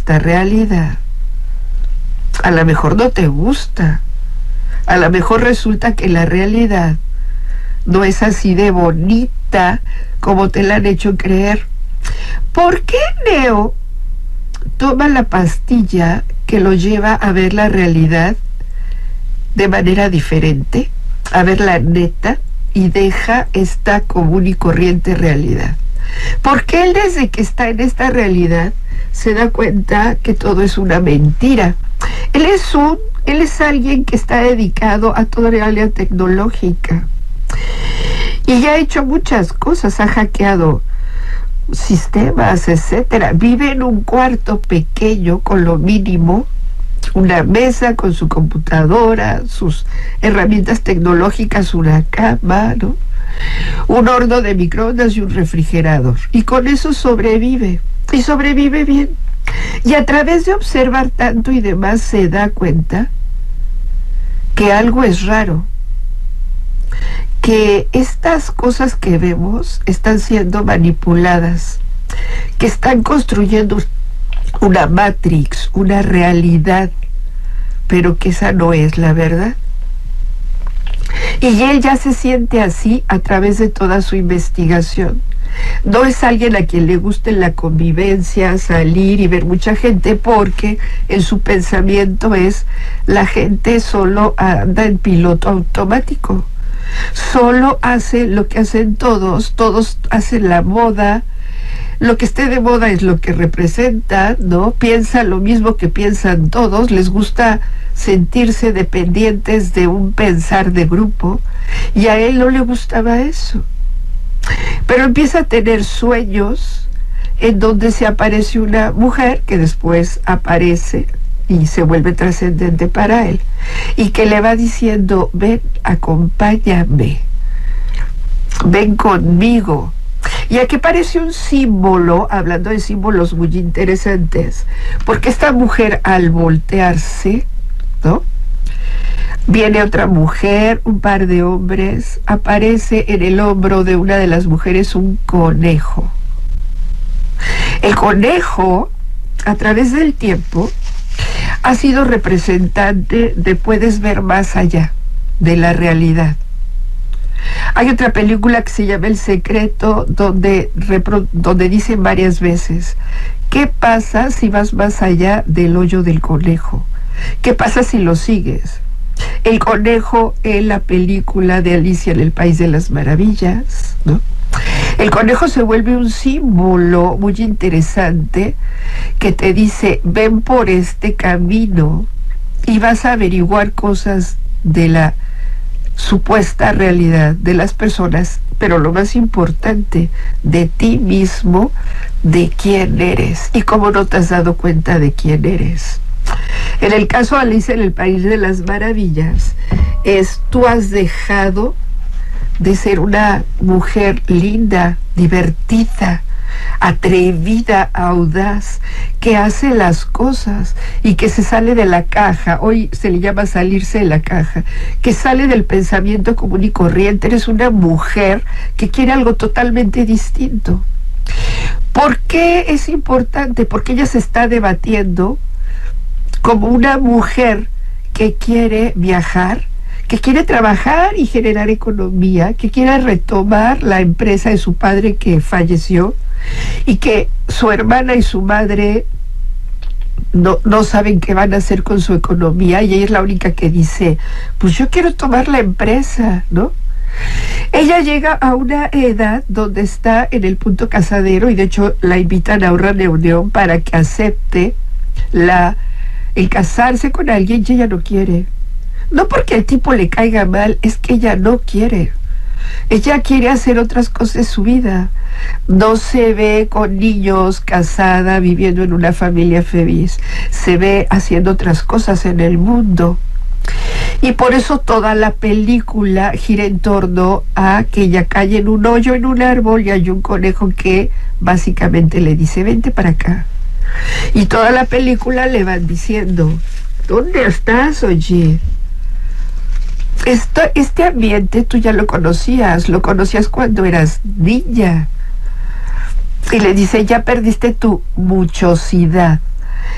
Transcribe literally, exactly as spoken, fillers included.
esta realidad. A lo mejor no te gusta. A lo mejor resulta que la realidad no es así de bonita como te la han hecho creer. ¿Por qué Neo toma la pastilla que lo lleva a ver la realidad de manera diferente, a ver la neta, y deja esta común y corriente realidad? Porque él, desde que está en esta realidad, se da cuenta que todo es una mentira. Él es un, él es alguien que está dedicado a toda la área tecnológica y ya ha hecho muchas cosas, ha hackeado sistemas, etcétera. Vive en un cuarto pequeño con lo mínimo, una mesa con su computadora, sus herramientas tecnológicas, una cama, ¿no?, un horno de microondas y un refrigerador, y con eso sobrevive, y sobrevive bien. Y a través de observar tanto y demás se da cuenta que algo es raro, que estas cosas que vemos están siendo manipuladas, que están construyendo una matrix, una realidad, pero que esa no es la verdad. Y él ya se siente así a través de toda su investigación. No es alguien a quien le guste la convivencia, salir y ver mucha gente, porque en su pensamiento es: la gente solo anda en piloto automático, solo hace lo que hacen todos, todos hacen la moda, lo que esté de moda es lo que representa, ¿no? Piensa lo mismo que piensan todos, les gusta sentirse dependientes de un pensar de grupo, y a él no le gustaba eso. Pero empieza a tener sueños en donde se aparece una mujer que después aparece y se vuelve trascendente para él, y que le va diciendo: ven, acompáñame, ven conmigo. Y aquí aparece un símbolo, hablando de símbolos muy interesantes, porque esta mujer, al voltearse, ¿no?, viene otra mujer, un par de hombres, aparece en el hombro de una de las mujeres un conejo. El conejo, a través del tiempo, ha sido representante de puedes ver más allá de la realidad. Hay otra película que se llama El Secreto, donde, repro, donde dicen varias veces: ¿qué pasa si vas más allá del hoyo del conejo? ¿Qué pasa si lo sigues? El conejo en la película de Alicia en el País de las Maravillas, ¿no? El conejo se vuelve un símbolo muy interesante que te dice: ven por este camino y vas a averiguar cosas de la supuesta realidad de las personas, pero lo más importante, de ti mismo, de quién eres y cómo no te has dado cuenta de quién eres. En el caso de Alicia en el País de las Maravillas, es: tú has dejado de ser una mujer linda, divertida, atrevida, audaz, que hace las cosas y que se sale de la caja. Hoy se le llama salirse de la caja, que sale del pensamiento común y corriente. Eres una mujer que quiere algo totalmente distinto. ¿Por qué es importante? Porque ella se está debatiendo como una mujer que quiere viajar, que quiere trabajar y generar economía, que quiere retomar la empresa de su padre que falleció, y que su hermana y su madre no, no saben qué van a hacer con su economía, y ella es la única que dice: pues yo quiero tomar la empresa, ¿no? Ella llega a una edad donde está en el punto casadero, y de hecho la invitan a una reunión para que acepte la, el casarse con alguien, y ella no quiere. No porque el tipo le caiga mal, es que ella no quiere. Ella quiere hacer otras cosas de su vida. No se ve con niños, casada, viviendo en una familia feliz. Se ve haciendo otras cosas en el mundo. Y por eso toda la película gira en torno a que ella cae en un hoyo en un árbol y hay un conejo que básicamente le dice: vente para acá. Y toda la película le van diciendo: ¿dónde estás, oye? Esto, este ambiente tú ya lo conocías, lo conocías cuando eras niña. Y le dice: ya perdiste tu muchosidad.